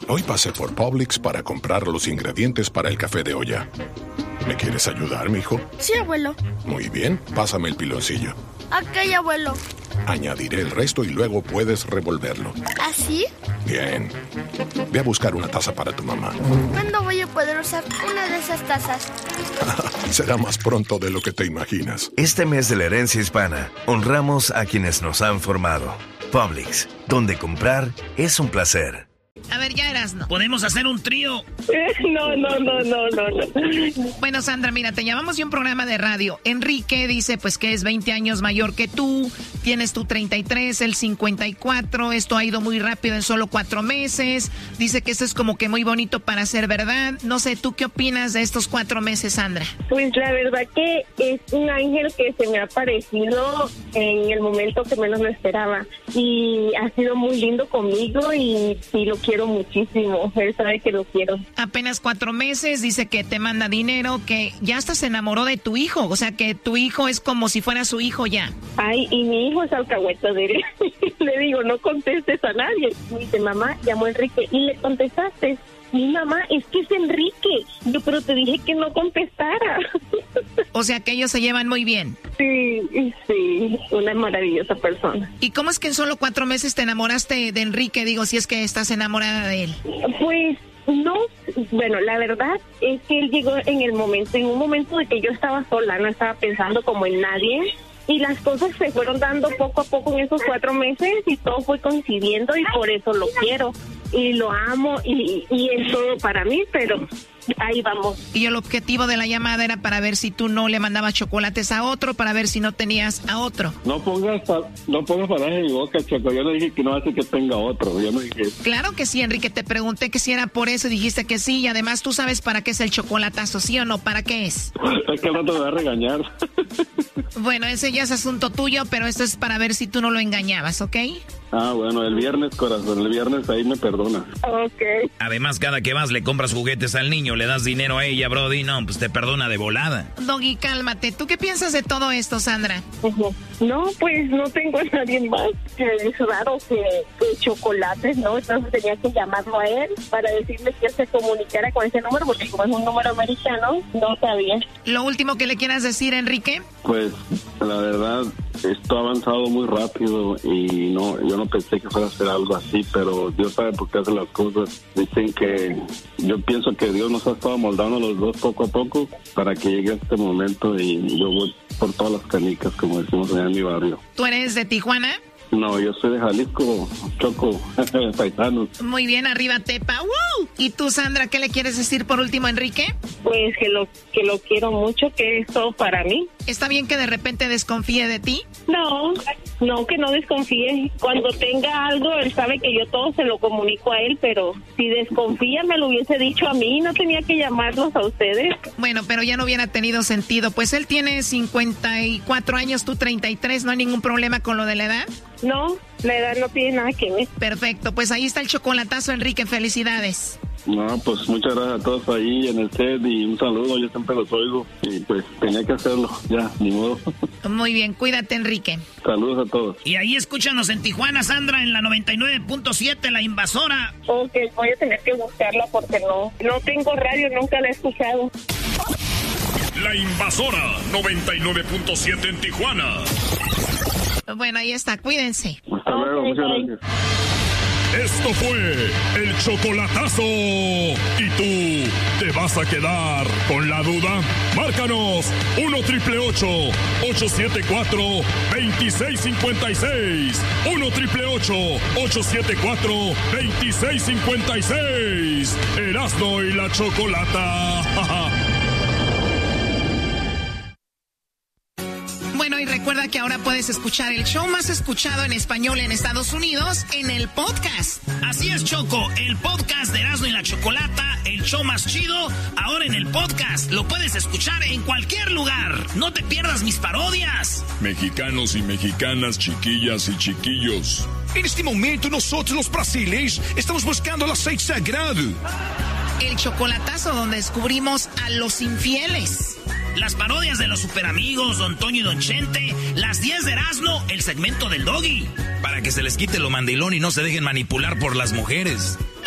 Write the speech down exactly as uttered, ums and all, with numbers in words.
Hoy pasé por Publix para comprar los ingredientes para el café de olla. ¿Me quieres ayudar, mijo? Sí, abuelo. Muy bien, pásame el piloncillo. Ok, abuelo. Añadiré el resto y luego puedes revolverlo. ¿Así? Bien. Ve a buscar una taza para tu mamá. ¿Cuándo voy a poder usar una de esas tazas? Será más pronto de lo que te imaginas. Este mes de la herencia hispana, honramos a quienes nos han formado. Publix, donde comprar es un placer. A ver, ya Erasno. ¿Podemos hacer un trío? No, no, no, no, no, no. Bueno, Sandra, mira, te llamamos de un programa de radio. Enrique dice, pues, que es veinte años mayor que tú. Tienes tú treinta y tres, él cincuenta y cuatro. Esto ha ido muy rápido en solo cuatro meses. Dice que esto es como que muy bonito para ser verdad. No sé, ¿tú qué opinas de estos cuatro meses, Sandra? Pues la verdad que es un ángel que se me ha aparecido en el momento que menos lo esperaba. Y ha sido muy lindo conmigo y, y lo quiero muchísimo. Él sabe que lo quiero. Apenas cuatro meses, dice que te manda dinero, que ya hasta se enamoró de tu hijo. O sea, que tu hijo es como si fuera su hijo ya. Ay, y mi hijo es alcahueta de él. Le digo, no contestes a nadie. Me dice, mamá, llamó Enrique. Y le contestaste. Mi mamá, es que es Enrique. Yo, pero te dije que no contestara. O sea, que ellos se llevan muy bien. Sí, sí, una maravillosa persona. ¿Y cómo es que en solo cuatro meses te enamoraste de Enrique? Digo, si es que estás enamorada de él. Pues no, bueno, la verdad es que él llegó en el momento, en un momento de que yo estaba sola, no estaba pensando como en nadie. Y las cosas se fueron dando poco a poco en esos cuatro meses y todo fue coincidiendo y por eso lo quiero. Y lo amo y, y es todo para mí, pero ahí vamos. Y el objetivo de la llamada era para ver si tú no le mandabas chocolates a otro, para ver si no tenías a otro. No pongas, no pongas palabras en mi boca, Choco. Yo no dije que no hace que tenga otro. Yo no dije eso. Claro que sí, Enrique. Te pregunté que si era por eso y dijiste que sí. Y además tú sabes para qué es el chocolatazo, ¿sí o no? ¿Para qué es? Es que no te voy a regañar. Bueno, ese ya es asunto tuyo, pero esto es para ver si tú no lo engañabas, ¿ok? Ah, bueno, el viernes, corazón, el viernes ahí me perdona. Ok. Además, cada que vas le compras juguetes al niño, le das dinero a ella, Brody, no, pues te perdona de volada. Doggy, cálmate. ¿Tú qué piensas de todo esto, Sandra? Uh-huh. No, pues no tengo a nadie más. Que es raro que, que chocolates, ¿no? Entonces tenía que llamarlo a él para decirle que él se comunicara con ese número, porque como es un número americano, no sabía. ¿Lo último que le quieras decir, Enrique? Pues, la verdad, esto ha avanzado muy rápido y no, yo no pensé que fuera a ser algo así, pero Dios sabe por qué hace las cosas. Dicen que yo pienso que Dios nos ha estado moldando los dos poco a poco para que llegue a este momento y yo voy por todas las canicas, como decimos allá en mi barrio. ¿Tú eres de Tijuana? No, yo soy de Jalisco, Choco, paisanos. Muy bien, arriba Tepa. ¡Woo! ¿Y tú, Sandra, qué le quieres decir por último, Enrique? Pues que lo que lo quiero mucho, que es todo para mí. ¿Está bien que de repente desconfíe de ti? No, no, que no desconfíe. Cuando tenga algo, él sabe que yo todo se lo comunico a él, pero si desconfía me lo hubiese dicho a mí, no tenía que llamarlos a ustedes. Bueno, pero ya no hubiera tenido sentido. Pues él tiene cincuenta y cuatro años, tú treinta y tres, ¿no hay ningún problema con lo de la edad? No, la edad no tiene nada que ver. Perfecto, pues ahí está el chocolatazo, Enrique, felicidades. No, pues muchas gracias a todos ahí en el set y un saludo, yo siempre los oigo y pues tenía que hacerlo, ya, ni modo. Muy bien, cuídate, Enrique. Saludos a todos. Y ahí escúchanos en Tijuana, Sandra, en la noventa y nueve punto siete, La Invasora. Ok, voy a tener que buscarla porque no, no tengo radio, nunca la he escuchado. La Invasora, noventa y nueve punto siete en Tijuana. Bueno, ahí está, cuídense. Hasta luego, muchas gracias. Esto fue el chocolatazo. ¿Y tú te vas a quedar con la duda? Márcanos uno triple ocho, ocho siete cuatro, dos seis cinco seis. uno triple ocho, ocho siete cuatro, dos seis cinco seis. Erasmo y la Chocolata. Bueno, y recuerda que ahora puedes escuchar el show más escuchado en español en Estados Unidos en el podcast. Así es, Choco, el podcast de Erasmo y la Chocolata, el show más chido, ahora en el podcast. Lo puedes escuchar en cualquier lugar. No te pierdas mis parodias. Mexicanos y mexicanas, chiquillas y chiquillos. En este momento nosotros los brasileños estamos buscando el aceite sagrado. El chocolatazo donde descubrimos a los infieles. Las parodias de los superamigos, Don Toño y Don Chente, las diez de Erasmo, el segmento del Doggy. Para que se les quite lo mandilón y no se dejen manipular por las mujeres.